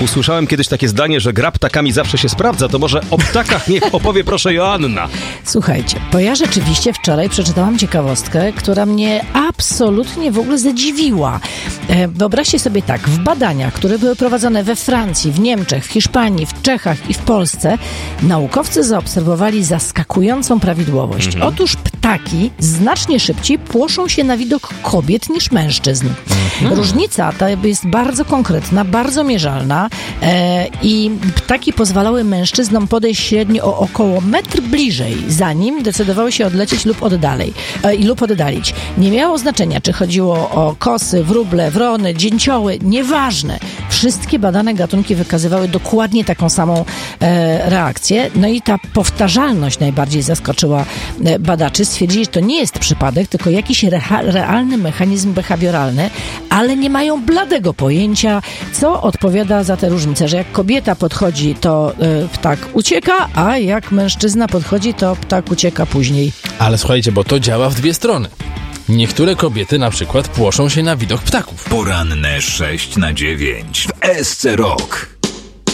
Usłyszałem kiedyś takie zdanie, że gra ptakami zawsze się sprawdza. To może o ptakach niech opowie proszę Joanna. Słuchajcie, bo ja rzeczywiście wczoraj przeczytałam ciekawostkę, która mnie absolutnie w ogóle zadziwiła. Wyobraźcie sobie tak, w badaniach, które były prowadzone we Francji, w Niemczech, w Hiszpanii, w Czechach i w Polsce, naukowcy zaobserwowali zaskakującą prawidłowość. Otóż ptaki znacznie szybciej płoszą się na widok kobiet niż mężczyzn. Różnica ta jest bardzo konkretna, bardzo mierzalna i ptaki pozwalały mężczyznom podejść średnio o około metr bliżej, zanim decydowały się odlecieć lub oddalić. Nie miało znaczenia, czy chodziło o kosy, wróble, wrony, dzięcioły, nieważne. Wszystkie badane gatunki wykazywały dokładnie taką samą reakcję. No i ta powtarzalność najbardziej zaskoczyła badaczy. Stwierdzili, że to nie jest przypadek, tylko jakiś realny mechanizm behawioralny, ale nie mają bladego pojęcia, co odpowiada za te różnice, że jak kobieta podchodzi, to ptak ucieka, a jak mężczyzna podchodzi, to ptak ucieka później. Ale słuchajcie, bo to działa w dwie strony. Niektóre kobiety na przykład płoszą się na widok ptaków. Poranne 6 na 9 w SC Rock.